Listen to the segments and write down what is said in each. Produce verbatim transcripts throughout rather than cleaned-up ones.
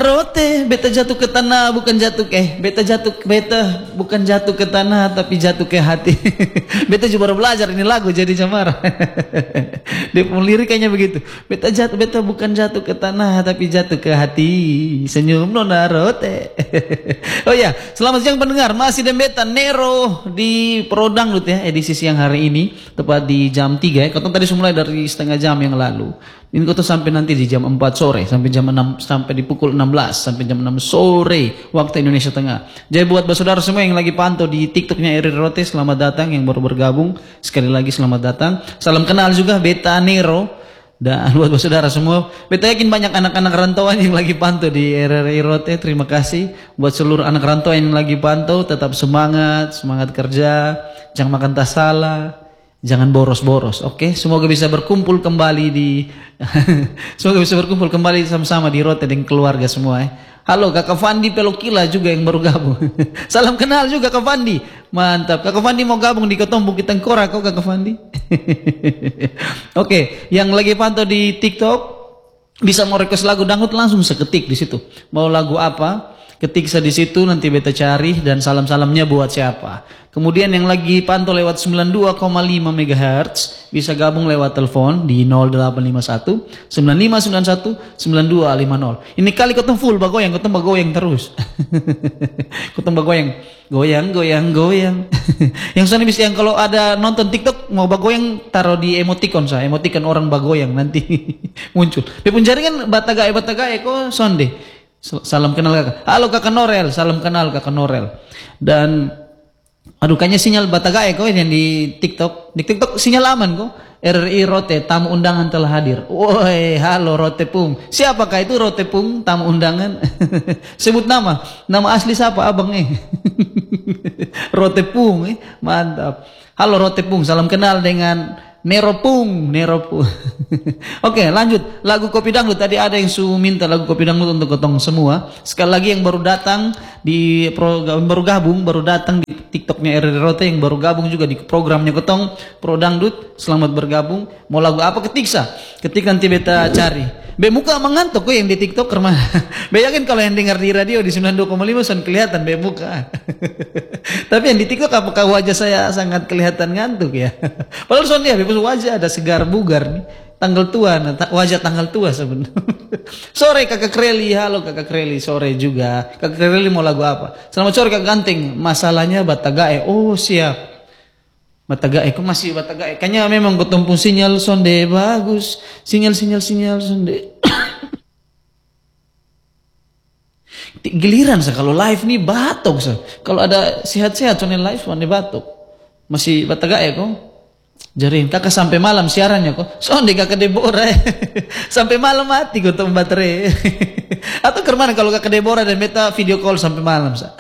rote, beta jatuh ke tanah bukan jatuh ke, eh, beta jatuh beta bukan jatuh ke tanah tapi jatuh ke hati. Beta juga baru belajar ini lagu jadi Camara. Dia pun liriknya begitu. Beta jatuh, beta bukan jatuh ke tanah tapi jatuh ke hati. Senyum nona rote. Oh ya, selamat siang pendengar. Masih dan beta Nero di Prodangdut ya, edisi siang hari ini tepat di jam tiga ya. Kau tadi mulai dari setengah jam yang lalu. Ini kau sampai nanti di jam empat sore sampai jam enam, sampai di pukul enam belas sampai jam enam sore waktu Indonesia Tengah. Jadi buat saudara semua yang lagi pantau di TikToknya Eri Rote, selamat datang. Yang baru bergabung sekali lagi selamat datang. Salam kenal juga beta Nero. Dan buat saudara semua, beta yakin banyak anak-anak rantauan yang lagi pantau di Eri Rote. Terima kasih buat seluruh anak rantauan yang lagi pantau. Tetap semangat, semangat kerja, jangan makan tas salah. Jangan boros-boros, oke? Okay? Semoga bisa berkumpul kembali di semoga bisa berkumpul kembali sama-sama di Rote dengan keluarga semua. Eh. Halo Kakak Fandi Pelokila juga yang baru gabung. Salam kenal juga Kakak Fandi. Mantap. Kakak Fandi mau gabung di Ketong Bukit Tengkorak kok Kakak Fandi. Oke, okay. Yang lagi pantau di TikTok bisa mau request lagu dangdut langsung seketik di situ. Mau lagu apa? Ketik saya di situ nanti beta cari dan salam-salamnya buat siapa. Kemudian yang lagi pantau lewat sembilan puluh dua koma lima megahertz bisa gabung lewat telepon di nol delapan lima satu sembilan lima sembilan satu sembilan dua lima nol. Ini kali kau full bagoyang, kau bagoyang terus. Kau bagoyang, goyang, goyang, goyang. Yang sana bisa yang kalau ada nonton TikTok mau bagoyang taruh di emoticon saya, emoticon orang bagoyang nanti muncul. Dia pun jaringan batagae batagae kok sonde. Salam kenal kakak. Halo kakak Norel, salam kenal kakak Norel. Dan aduh kayaknya sinyal batagae kok yang di TikTok. Di TikTok sinyal aman kok. R I Rote, tamu undangan telah hadir. Woi, halo Rote Pung. Siapakah itu Rote Pung, tamu undangan? Sebut nama. Nama asli siapa abang eh? Rote Pung eh. Mantap. Halo Rote Pung, salam kenal dengan Nero Pung, Nero Pung. Oke, lanjut. Lagu Kopi Dangdut tadi ada yang su minta lagu Kopi Dangdut untuk ketong semua. Sekali lagi yang baru datang di program baru gabung, baru datang di TikToknya R R Rote, yang baru gabung juga di programnya ketong Pro Dangdut. Selamat bergabung. Mau lagu apa ketik sa? Ketik nanti beta cari. Be muka mengantuk kok yang di TikTok karena be yakin kalau yang dengar di radio di sembilan puluh dua koma lima son kelihatan be muka. Tapi yang di TikTok apakah wajah saya sangat kelihatan ngantuk ya? Padahal son dia wajah ada segar bugar nih. Tanggal tua, wajah tanggal tua sebenarnya. Sore kakak Kreli, halo kakak Kreli, sore juga. Kakak Kreli mau lagu apa? Selamat sore kakak Ganteng. Masalahnya batagae. Oh siap. Batagae, kok masih batagae? Kayaknya memang ketumpung sinyal sonde bagus. Sinyal, sinyal, sinyal sonde. Giliran sah kalau live nih batuk sah. Kalau ada sehat-sehat sonde live sonde batuk. Masih batagae kok. Jarin kakak sampai malam siarannya kok. Sonde kakak Deborah. Sampai malam mati kok tuh baterai. Atau kemana kalau kakak Deborah dan beta video call sampai malam sah.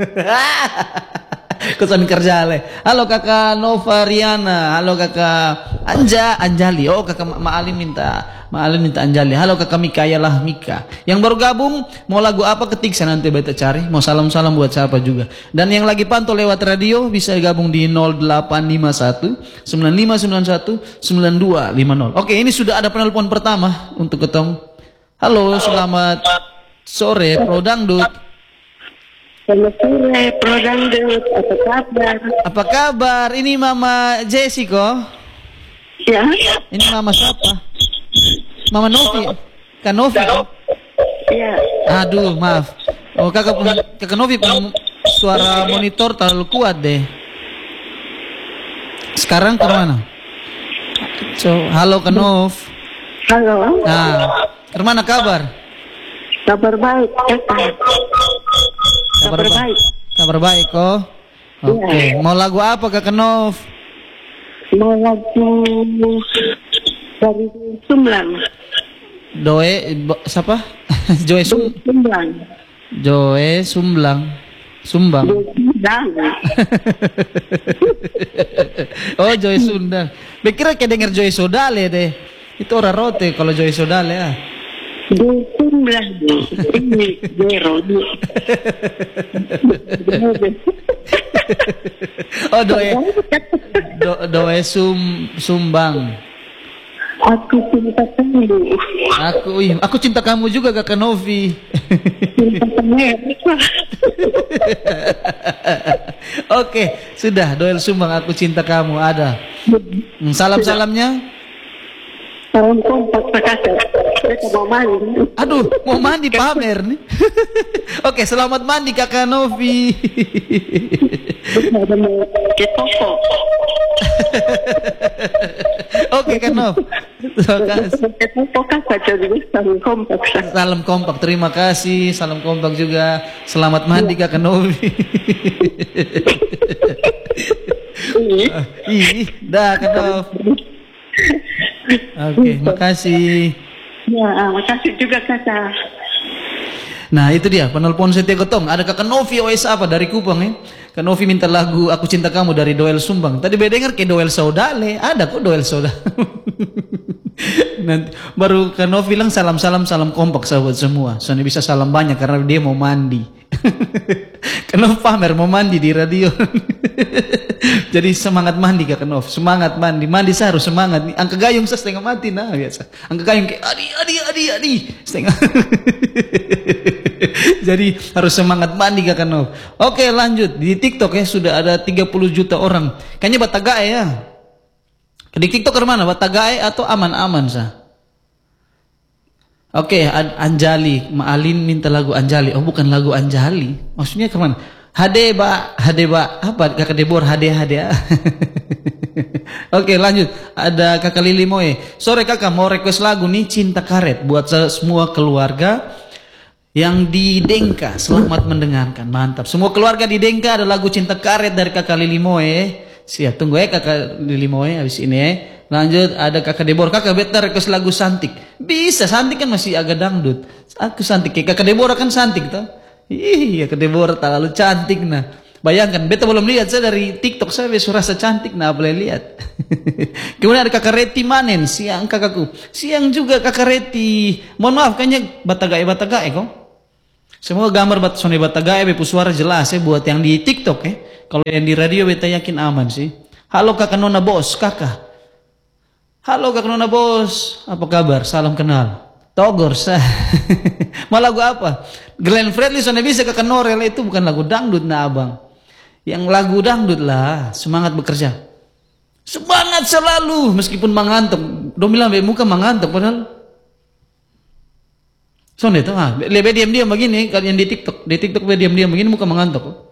Kosan kerja le. Halo kakak Nova Riana, halo kakak Anja Anjali. Oh kakak Ma Alin minta, Ma Alin minta Anjali. Halo kakak Mika, yalah Mika. Yang baru gabung mau lagu apa ketik saya nanti beta cari. Mau salam-salam buat siapa juga. Dan yang lagi pantau lewat radio bisa gabung di nol delapan lima satu sembilan lima sembilan satu sembilan dua lima nol. Oke, ini sudah ada penelpon pertama untuk ketong. Halo, selamat sore Pro Dangdut. Selamat sore, Pro Dangdut. Apa kabar? Apa kabar? Ini Mama Jessi kok? Ya. Ini Mama siapa? Mama Novi. Kak Novi kok? Ya. Aduh, maaf. Oh, kakak pun, kakak Novi pun suara monitor terlalu kuat deh. Sekarang ke mana? So, halo Kak Nov. Halo. Nah, kemana kabar? Kabar baik, Eka. Kabar ba baik. Kabar baik kok. Oke, okay. Ya. Mau lagu apa Kak Nov? Mau lagu dari Sumblang. Doe siapa? Joe Sum Sumblang. Joe Sumblang. Sumbang. Sumbang. Oh, Joe Sundang. Bekira kayak denger Joe Sodale deh. Itu orang Rote kalau Joe Sodale ah. Di Sumblang. Ini Zero. Oh, Doe. Do, doe Sum Sumbang. Aku cinta kamu. Aku, ih, aku cinta kamu juga Kakak Novi. Oke, sudah Doel Sumbang aku cinta kamu ada. Hmm, salam-salamnya. Salam kompak Makassar. Kita mau mandi. Aduh, mau mandi pamer nih. Oke, selamat mandi Kakak Novi. Ada mau ke toko. Oke Kak Nov. Ke toko kakak jadi salam kompak. Salam kompak, terima kasih. Salam kompak juga. Selamat mandi Kakak Novi. Ih, dah Kak Nov. Oke, makasih. Ya, makasih juga kakak. Nah itu dia penelpon setia gotong. Ada Kakak Novi O S apa dari Kupang ya. Kak Novi minta lagu Aku Cinta Kamu dari Doel Sumbang. Tadi beda dengar ke Doel Saudale. Ada kok Doel Saudale. Nanti baru Kak Novi bilang salam-salam salam kompak sahabat semua. Soalnya bisa salam banyak karena dia mau mandi. Kenapa pamer mau mandi di radio. Jadi semangat mandi Kak Nov. Semangat mandi. Mandi saya harus semangat. Angka gayung saya setengah mati nah biasa. Angka gayung kayak adi adi adi adi setengah. Jadi harus semangat mandi Kak Nov. Oke lanjut. Di TikTok ya sudah ada tiga puluh juta orang. Kayaknya Batagae ya. Di TikTok ke mana? Batagae atau aman-aman sah? Oke, Anjali, Maalin minta lagu Anjali. Oh, bukan lagu Anjali. Maksudnya kemana? Hade ba, hade ba, apa Kakak Debor hade hade. Oke, lanjut. Ada Kakak Lili Moe. Sore Kakak mau request lagu nih Cinta Karet buat semua keluarga yang di Dengka. Selamat mendengarkan. Mantap. Semua keluarga di Dengka ada lagu Cinta Karet dari Kakak Lili Moe. Siap, tunggu ya Kakak Lili Moe habis ini ya. Lanjut ada Kakak Debor. Kakak beta request lagu Santik. Bisa, Santik kan masih agak dangdut. Aku Santik. Kakak Debor kan Santik toh. Ih, Kakak Debor terlalu cantik nah. Bayangkan, beta belum lihat saya dari TikTok saya bisa rasa cantik nah boleh lihat. Kemudian ada Kakak Reti Manen, siang kakakku. Siang juga Kakak Reti. Mohon maaf kayaknya Batagae Batagae kok. Semua gambar bat Sony Batagae bepu suara jelas ya buat yang di TikTok ya. Kalau yang di radio beta yakin aman sih. Halo Kakak Nona Bos, Kakak. Halo Kak Nona Bos, apa kabar? Salam kenal. Togor sah. Mau lagu apa? Glenn Fredly soalnya bisa Kakak Norel itu bukan lagu dangdut nah abang. Yang lagu dangdut lah, semangat bekerja. Semangat selalu meskipun mengantuk. Dong bilang muka mengantuk padahal. Soalnya itu ah, lebih diam-diam begini kalian di TikTok, di TikTok lebih diam-diam begini muka mengantuk.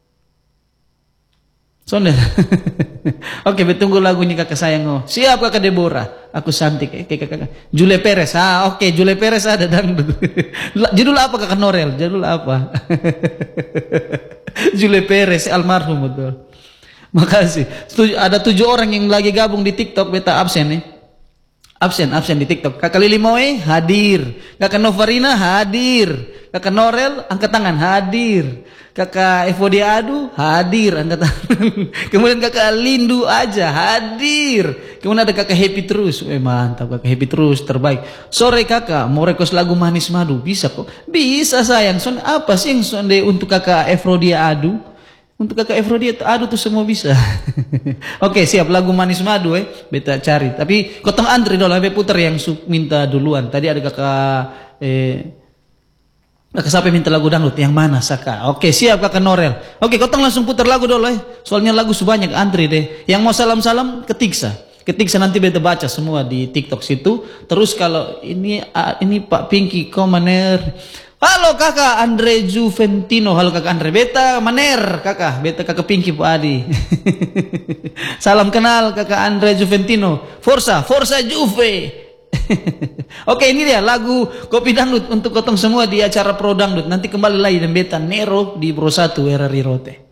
Soalnya. Oke, betunggu lagunya Kakak sayang oh. Siap Kakak Deborah. Aku cantik eh Kakak Kakak. Jule Perez. Ah, oke, Jule Perez ada dangdut. Judul apa Kakak Norel? Judul apa? Jule Perez almarhum betul. Makasih. Ada tujuh orang yang lagi gabung di TikTok beta absen nih. Absen, absen di TikTok. Kakak Lili Moe hadir. Kakak Novarina hadir. Kakak Norel angkat tangan hadir. Kakak Evodia Adu hadir angkat tangan. Kemudian Kakak Lindu aja hadir. Kemudian ada Kakak Happy Terus. Eh mantap Kakak Happy Terus terbaik. Sore Kakak mau request lagu Manis Madu bisa kok. Bisa sayang. Son apa sih yang sonde untuk Kakak Evodia Adu? Untuk Kakak Efrodia Adu tuh semua bisa. Oke siap lagu Manis Madu eh. Beta cari. Tapi kotong antri dulu. Beta putar yang minta duluan. Tadi ada Kakak eh, Kakak siapa minta lagu dangdut? Yang mana Saka? Oke siap Kakak Norel. Oke kotong langsung putar lagu dulu eh. Soalnya lagu sebanyak antri deh. Yang mau salam-salam ketik sa. Ketik sa nanti beta baca semua di TikTok situ. Terus kalau ini ini Pak Pinky Komaner. Halo Kakak Andre Juventino. Halo Kakak Andre. Beta Maner Kakak. Beta Kakak Pinky Pak Adi. Salam kenal Kakak Andre Juventino. Forza, Forza Juve. Oke ini dia lagu Kopi Dangdut untuk kotong semua di acara Pro Dangdut. Nanti kembali lagi dan beta Nero di Bro satu era Rirote.